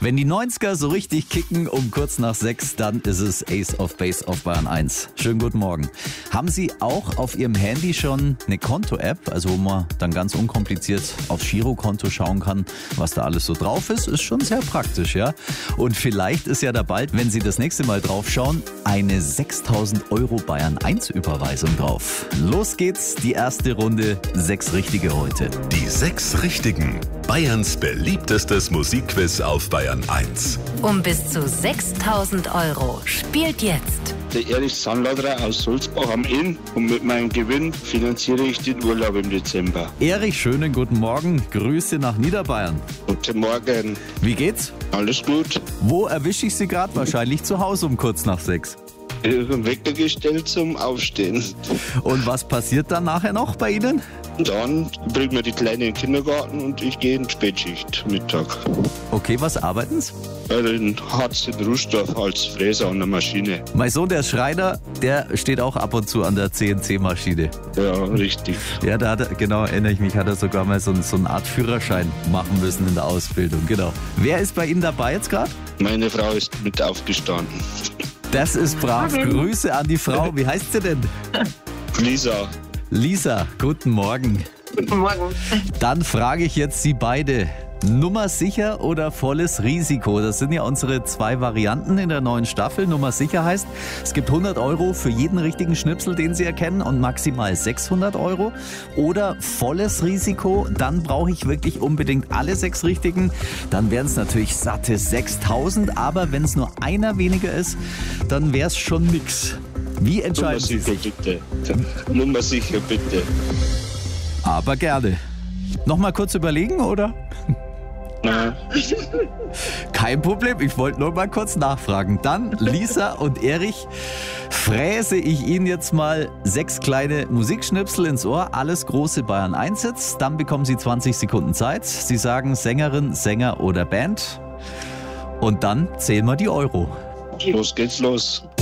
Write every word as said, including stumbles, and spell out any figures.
Wenn die neunziger so richtig kicken um kurz nach sechs, dann ist es Ace of Base auf Bayern eins. Schönen guten Morgen. Haben Sie auch auf Ihrem Handy schon eine Konto-App, also wo man dann ganz unkompliziert aufs Girokonto schauen kann, was da alles so drauf ist? Ist schon sehr praktisch, ja? Und vielleicht ist ja da bald, wenn Sie das nächste Mal drauf schauen, eine sechstausend Euro Bayern eins Überweisung drauf. Los geht's, die erste Runde, sechs Richtige heute. Die sechs Richtigen. Bayerns beliebtestes Musikquiz auf Bayern eins. Um bis zu sechstausend Euro. Spielt jetzt Der Erich Sandladerer aus Sulzbach am Inn und mit meinem Gewinn finanziere ich den Urlaub im Dezember. Erich, schönen guten Morgen. Grüße nach Niederbayern. Guten Morgen. Wie geht's? Alles gut? Wo erwische ich Sie gerade? Wahrscheinlich zu Hause um kurz nach sechs. Ich habe einen Wecker gestellt zum Aufstehen. Und was passiert dann nachher noch bei Ihnen? Und dann bringen wir die Kleine in den Kindergarten und ich gehe in die Spätschicht Mittag. Okay, was arbeiten Sie? In Harz in Rußdorf als Fräser an der Maschine. Mein Sohn, der ist Schreiner, der steht auch ab und zu an der C N C-Maschine. Ja, richtig. Ja, da hat er, genau, erinnere ich mich, hat er sogar mal so, so eine Art Führerschein machen müssen in der Ausbildung, genau. Wer ist bei Ihnen dabei jetzt gerade? Meine Frau ist mit aufgestanden. Das ist brav. Grüße an die Frau. Wie heißt sie denn? Lisa. Lisa, guten Morgen. Guten Morgen. Dann frage ich jetzt Sie beide. Nummer sicher oder volles Risiko? Das sind ja unsere zwei Varianten in der neuen Staffel. Nummer sicher heißt, es gibt hundert Euro für jeden richtigen Schnipsel, den Sie erkennen, und maximal sechshundert Euro. Oder volles Risiko, dann brauche ich wirklich unbedingt alle sechs richtigen. Dann wären es natürlich satte sechstausend, aber wenn es nur einer weniger ist, dann wäre es schon nix. Wie entscheiden Sie Nummer sicher, sich? bitte. Nummer sicher, bitte. Aber gerne. Nochmal kurz überlegen, oder? Nein. Kein Problem, ich wollte nur mal kurz nachfragen. Dann, Lisa und Erich, fräse ich Ihnen jetzt mal sechs kleine Musikschnipsel ins Ohr, alles große Bayern eins Hits. Dann bekommen Sie zwanzig Sekunden Zeit. Sie sagen Sängerin, Sänger oder Band. Und dann zählen wir die Euro. Los geht's los.